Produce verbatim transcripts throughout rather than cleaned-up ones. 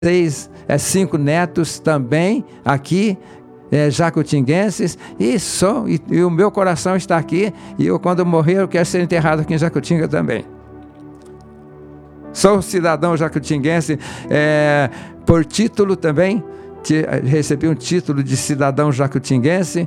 seis, é, cinco netos também aqui, é, jacutinguenses, e, sou, e, e o meu coração está aqui, e eu, quando morrer, eu quero ser enterrado aqui em Jacutinga também. Sou cidadão jacutinguense, é, por título também, te, recebi um título de cidadão jacutinguense,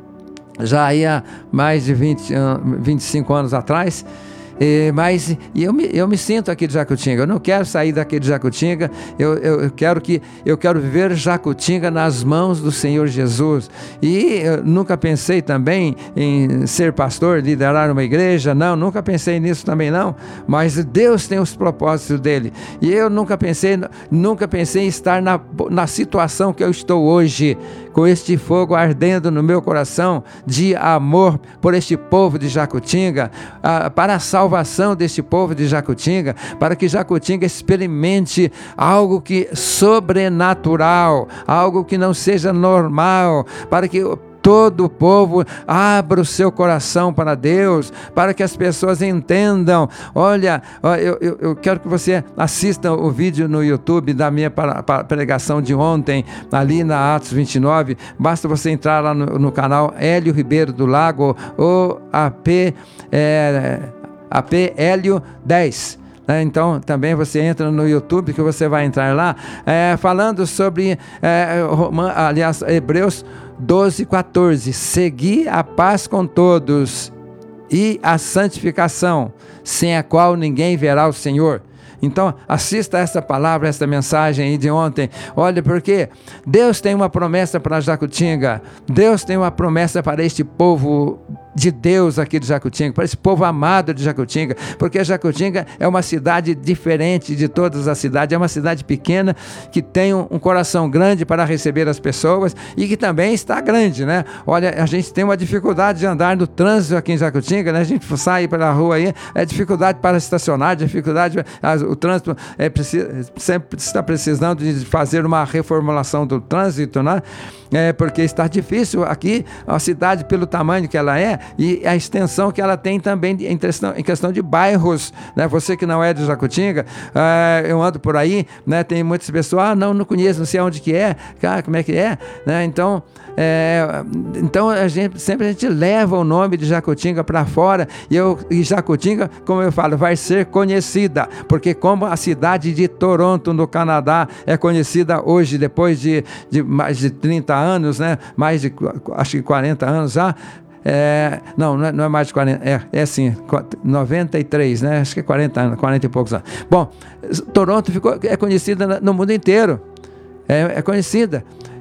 já há mais de vinte, vinte e cinco anos atrás. E, mas e eu, me, eu me sinto aqui de Jacutinga, eu não quero sair daqui de Jacutinga, eu, eu, eu, quero que, eu quero viver Jacutinga nas mãos do Senhor Jesus. E eu nunca pensei também em ser pastor, liderar uma igreja, não, nunca pensei nisso também não, mas Deus tem os propósitos dele, e eu nunca pensei, nunca pensei em estar na, na situação que eu estou hoje, com este fogo ardendo no meu coração, de amor por este povo de Jacutinga, ah, para a salvação deste povo de Jacutinga, para que Jacutinga experimente algo que sobrenatural, algo que não seja normal, para que todo o povo abra o seu coração para Deus, para que as pessoas entendam. Olha, eu, eu, eu quero que você assista o vídeo no YouTube da minha pregação de ontem, ali na Atos vinte e nove, basta você entrar lá no, no canal Hélio Ribeiro do Lago, ou A P, é, A P Hélio dez. Então também você entra no YouTube, que você vai entrar lá, é, falando sobre, é, aliás, Hebreus doze, quatorze, segui a paz com todos e a santificação, sem a qual ninguém verá o Senhor. Então assista essa palavra, essa mensagem aí de ontem. Olha, porque Deus tem uma promessa para Jacutinga, Deus tem uma promessa para este povo de Deus aqui de Jacutinga, para esse povo amado de Jacutinga, porque Jacutinga é uma cidade diferente de todas as cidades, é uma cidade pequena, que tem um, um coração grande para receber as pessoas, e que também está grande, né? Olha, a gente tem uma dificuldade de andar no trânsito aqui em Jacutinga, né? A gente sai pela rua aí, é dificuldade para estacionar, dificuldade, o trânsito é, precisa, sempre está precisando de fazer uma reformulação do trânsito, né? É, porque está difícil aqui, a cidade, pelo tamanho que ela é, e a extensão que ela tem também em questão, em questão de bairros, né? Você que não é de Jacutinga, é, eu ando por aí, né? Tem muitas pessoas, ah, não, não conheço, não sei onde que é, cara, como é que é, né? Então, é, então a gente, sempre a gente leva o nome de Jacutinga para fora, e, eu, e Jacutinga, como eu falo, vai ser conhecida, porque como a cidade de Toronto, no Canadá, é conhecida hoje, depois de, de mais de trinta anos, né? Mais de, acho que quarenta anos já, é, não, não é, não é mais de quarenta, é, é sim, noventa e três, né? Acho que é quarenta anos, quarenta e poucos anos. Bom, Toronto ficou, é conhecida no mundo inteiro, é, é conhecida.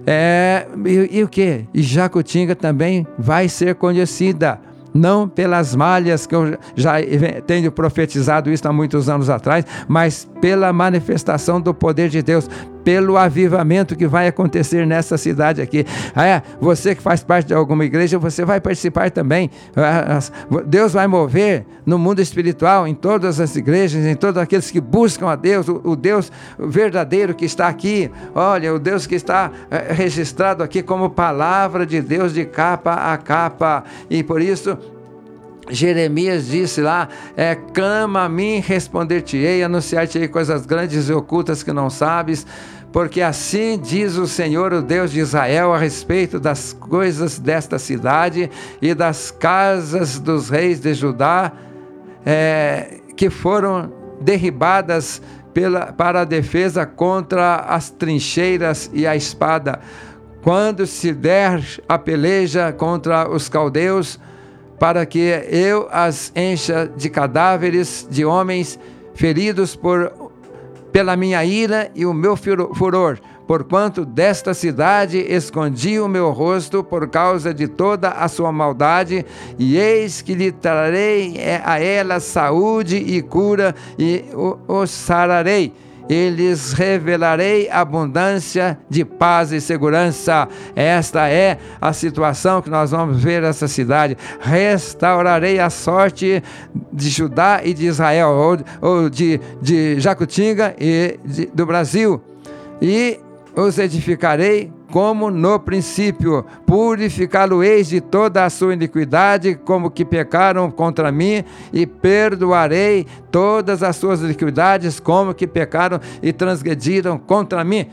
É, e, e o que? E Jacutinga também vai ser conhecida, não pelas malhas, que eu já tenho profetizado isso há muitos anos atrás, mas pela manifestação do poder de Deus, pelo avivamento que vai acontecer nessa cidade aqui. É, você que faz parte de alguma igreja, você vai participar também. Deus vai mover no mundo espiritual, em todas as igrejas, em todos aqueles que buscam a Deus, o, o Deus verdadeiro que está aqui. Olha, o Deus que está é, registrado aqui como palavra de Deus de capa a capa. E por isso Jeremias disse lá, é, clama a mim, responder-te-ei, anunciar-te-ei coisas grandes e ocultas que não sabes, porque assim diz o Senhor, o Deus de Israel, a respeito das coisas desta cidade e das casas dos reis de Judá, é, que foram derribadas pela, para a defesa contra as trincheiras e a espada. Quando se der a peleja contra os caldeus, para que eu as encha de cadáveres de homens feridos por, pela minha ira e o meu furor, porquanto desta cidade escondi o meu rosto por causa de toda a sua maldade, e eis que lhe trarei a ela saúde e cura, e os sararei. E lhes revelarei abundância de paz e segurança. Esta é a situação que nós vamos ver nessa cidade. Restaurarei a sorte de Judá e de Israel, ou, ou de, de Jacutinga e de, do Brasil, e os edificarei como no princípio. Purificá-lo-eis de toda a sua iniquidade, como que pecaram contra mim, e perdoarei todas as suas iniquidades, como que pecaram e transgrediram contra mim.